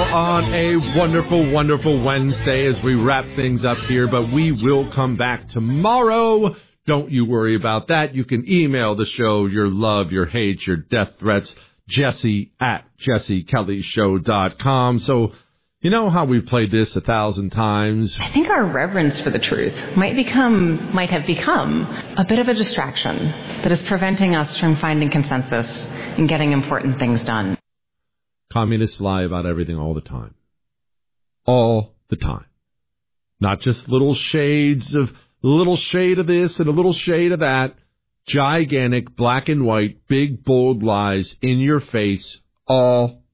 on a wonderful, wonderful Wednesday as we wrap things up here, but we will come back tomorrow. Don't you worry about that. You can email the show your love, your hate, your death threats, Jesse@JesseKellyShow.com. So, you know how we've played this 1,000 times? I think our reverence for the truth might have become a bit of a distraction that is preventing us from finding consensus and getting important things done. Communists lie about everything all the time. All the time. Not just little shade of this and a little shade of that. Gigantic, black and white, big, bold lies in your face all